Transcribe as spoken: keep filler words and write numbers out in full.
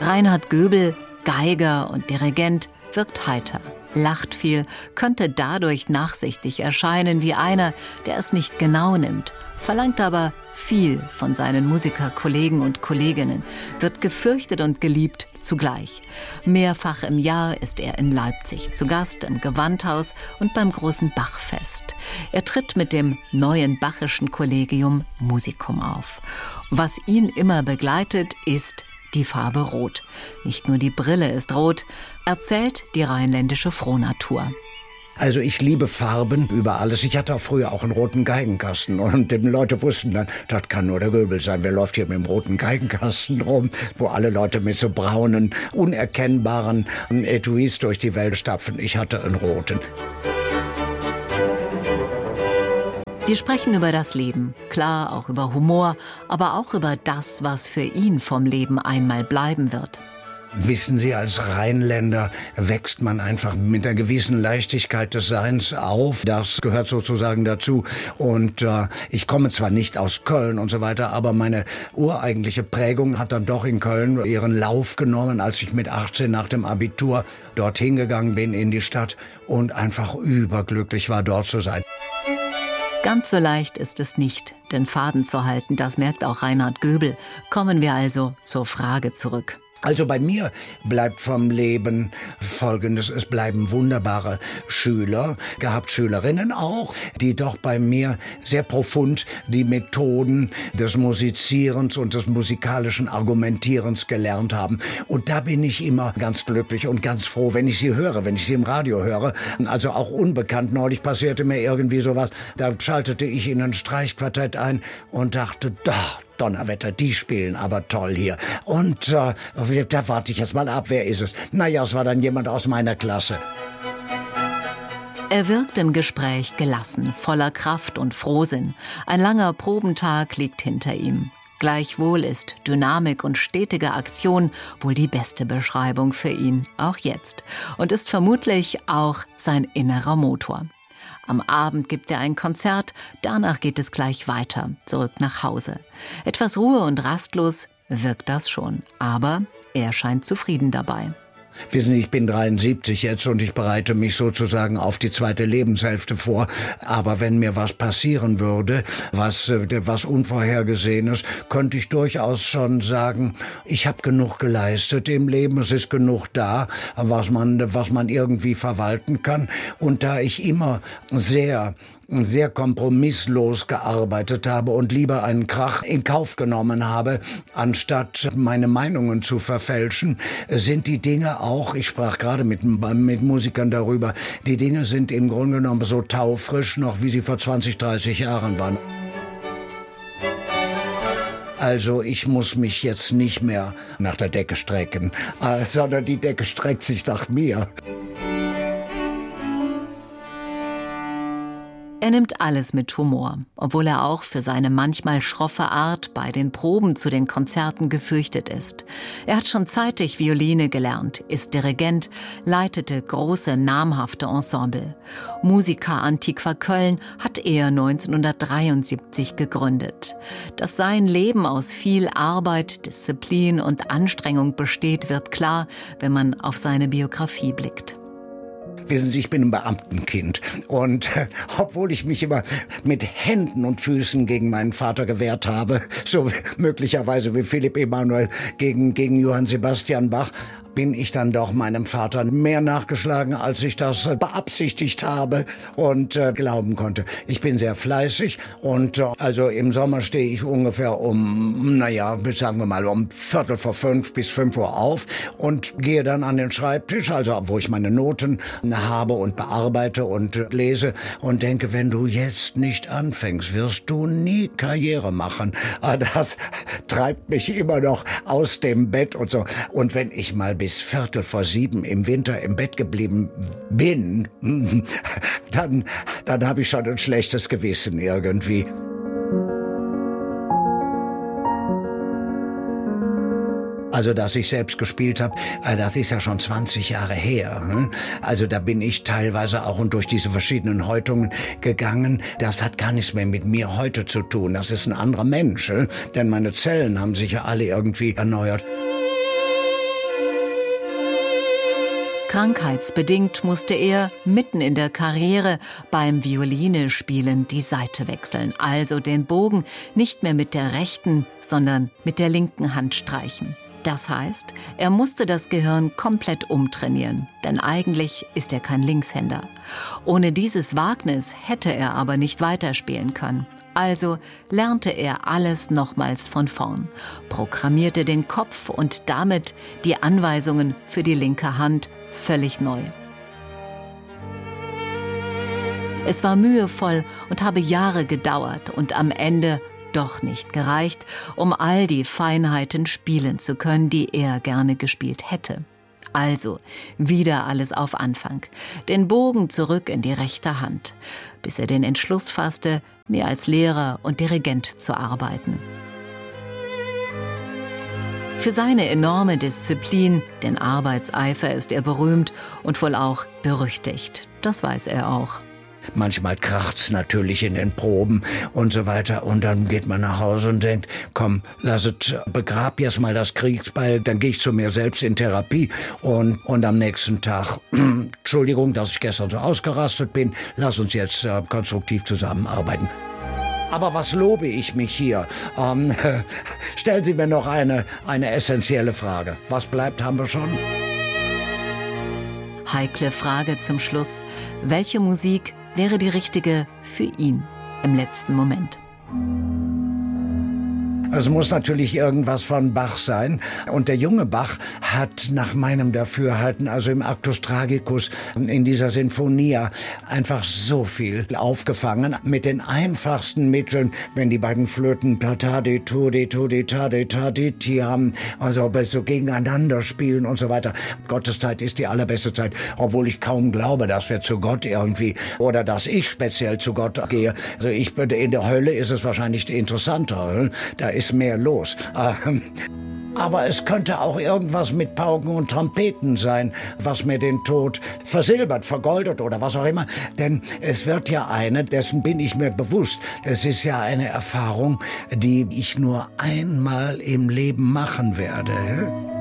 Reinhard Göbel, Geiger und Dirigent, wirkt heiter, lacht viel, könnte dadurch nachsichtig erscheinen wie einer, der es nicht genau nimmt, verlangt aber viel von seinen Musikerkollegen und Kolleginnen, wird gefürchtet und geliebt zugleich. Mehrfach im Jahr ist er in Leipzig zu Gast im Gewandhaus und beim großen Bachfest. Er tritt mit dem neuen Bachischen Collegium Musicum auf. Was ihn immer begleitet, ist die Farbe Rot. Nicht nur die Brille ist rot, erzählt die rheinländische Frohnatur. Also ich liebe Farben über alles. Ich hatte auch früher auch einen roten Geigenkasten und die Leute wussten dann, das kann nur der Göbel sein. Wer läuft hier mit dem roten Geigenkasten rum, wo alle Leute mit so braunen, unerkennbaren Etuis durch die Welt stapfen. Ich hatte einen roten. Wir sprechen über das Leben, klar auch über Humor, aber auch über das, was für ihn vom Leben einmal bleiben wird. Wissen Sie, als Rheinländer wächst man einfach mit einer gewissen Leichtigkeit des Seins auf. Das gehört sozusagen dazu. Und äh, ich komme zwar nicht aus Köln und so weiter, aber meine ureigentliche Prägung hat dann doch in Köln ihren Lauf genommen, als ich mit achtzehn nach dem Abitur dorthin gegangen bin in die Stadt und einfach überglücklich war, dort zu sein. Ganz so leicht ist es nicht, den Faden zu halten, das merkt auch Reinhard Göbel. Kommen wir also zur Frage zurück. Also bei mir bleibt vom Leben Folgendes: Es bleiben wunderbare Schüler, gehabt Schülerinnen auch, die doch bei mir sehr profund die Methoden des Musizierens und des musikalischen Argumentierens gelernt haben. Und da bin ich immer ganz glücklich und ganz froh, wenn ich sie höre, wenn ich sie im Radio höre. Also auch unbekannt. Neulich passierte mir irgendwie sowas, da schaltete ich in ein Streichquartett ein und dachte, doch, Donnerwetter, die spielen aber toll hier. Und äh, da warte ich jetzt mal ab, wer ist es? Naja, es war dann jemand aus meiner Klasse. Er wirkt im Gespräch gelassen, voller Kraft und Frohsinn. Ein langer Probentag liegt hinter ihm. Gleichwohl ist Dynamik und stetige Aktion wohl die beste Beschreibung für ihn, auch jetzt. Und ist vermutlich auch sein innerer Motor. Am Abend gibt er ein Konzert, danach geht es gleich weiter, zurück nach Hause. Etwas Ruhe und rastlos wirkt das schon, aber er scheint zufrieden dabei. Wissen Sie, ich bin dreiundsiebzig jetzt und ich bereite mich sozusagen auf die zweite Lebenshälfte vor. Aber wenn mir was passieren würde, was, was Unvorhergesehenes, könnte ich durchaus schon sagen, ich habe genug geleistet im Leben, es ist genug da, was man, was man irgendwie verwalten kann. Und da ich immer sehr sehr kompromisslos gearbeitet habe und lieber einen Krach in Kauf genommen habe, anstatt meine Meinungen zu verfälschen, sind die Dinge auch, ich sprach gerade mit, mit Musikern darüber, die Dinge sind im Grunde genommen so taufrisch noch, wie sie vor zwanzig, dreißig Jahren waren. Also ich muss mich jetzt nicht mehr nach der Decke strecken, sondern die Decke streckt sich nach mir. Er nimmt alles mit Humor, obwohl er auch für seine manchmal schroffe Art bei den Proben zu den Konzerten gefürchtet ist. Er hat schon zeitig Violine gelernt, ist Dirigent, leitete große, namhafte Ensemble. Musica Antiqua Köln hat er neunzehnhundertdreiundsiebzig gegründet. Dass sein Leben aus viel Arbeit, Disziplin und Anstrengung besteht, wird klar, wenn man auf seine Biografie blickt. Wissen Sie, ich bin ein Beamtenkind und äh, obwohl ich mich immer mit Händen und Füßen gegen meinen Vater gewehrt habe, so möglicherweise wie Philipp Emanuel gegen, gegen Johann Sebastian Bach, bin ich dann doch meinem Vater mehr nachgeschlagen, als ich das äh, beabsichtigt habe und äh, glauben konnte. Ich bin sehr fleißig und äh, also im Sommer stehe ich ungefähr um, naja, sagen wir mal um Viertel vor fünf bis fünf Uhr auf und gehe dann an den Schreibtisch, also wo ich meine Noten habe und bearbeite und äh, lese und denke, wenn du jetzt nicht anfängst, wirst du nie Karriere machen. Äh, das treibt mich immer noch aus dem Bett und so. Und wenn ich mal bis Viertel vor sieben im Winter im Bett geblieben bin, dann, dann habe ich schon ein schlechtes Gewissen irgendwie. Also, dass ich selbst gespielt habe, das ist ja schon zwanzig Jahre her. Also da bin ich teilweise auch und durch diese verschiedenen Häutungen gegangen. Das hat gar nichts mehr mit mir heute zu tun. Das ist ein anderer Mensch. Denn meine Zellen haben sich ja alle irgendwie erneuert. Krankheitsbedingt musste er mitten in der Karriere beim Violine-Spielen die Seite wechseln, also den Bogen nicht mehr mit der rechten, sondern mit der linken Hand streichen. Das heißt, er musste das Gehirn komplett umtrainieren, denn eigentlich ist er kein Linkshänder. Ohne dieses Wagnis hätte er aber nicht weiterspielen können. Also lernte er alles nochmals von vorn, programmierte den Kopf und damit die Anweisungen für die linke Hand völlig neu. Es war mühevoll und habe Jahre gedauert und am Ende doch nicht gereicht, um all die Feinheiten spielen zu können, die er gerne gespielt hätte. Also wieder alles auf Anfang, den Bogen zurück in die rechte Hand, bis er den Entschluss fasste, mehr als Lehrer und Dirigent zu arbeiten. Für seine enorme Disziplin, den Arbeitseifer, ist er berühmt und wohl auch berüchtigt. Das weiß er auch. Manchmal kracht's natürlich in den Proben und so weiter. Und dann geht man nach Hause und denkt, komm, lass es, begrab jetzt mal das Kriegsbeil. Dann gehe ich zu mir selbst in Therapie. Und, und am nächsten Tag, Entschuldigung, dass ich gestern so ausgerastet bin. Lass uns jetzt äh, konstruktiv zusammenarbeiten. Aber was lobe ich mich hier? Ähm, stellen Sie mir noch eine, eine essentielle Frage. Was bleibt, haben wir schon? Heikle Frage zum Schluss. Welche Musik wäre die richtige für ihn im letzten Moment? Es muss natürlich irgendwas von Bach sein. Und der junge Bach hat nach meinem Dafürhalten, also im Actus Tragicus, in dieser Sinfonia, einfach so viel aufgefangen. Mit den einfachsten Mitteln, wenn die beiden Flöten Tadi, Tudi, Tudi, Tadi, Tadi, Ti haben, also so gegeneinander spielen und so weiter. Gotteszeit ist die allerbeste Zeit, obwohl ich kaum glaube, dass wir zu Gott irgendwie, oder dass ich speziell zu Gott gehe. Also ich, in der Hölle ist es wahrscheinlich interessanter. Da ist mehr los. Aber es könnte auch irgendwas mit Pauken und Trompeten sein, was mir den Tod versilbert, vergoldet oder was auch immer. Denn es wird ja eine, dessen bin ich mir bewusst, es ist ja eine Erfahrung, die ich nur einmal im Leben machen werde.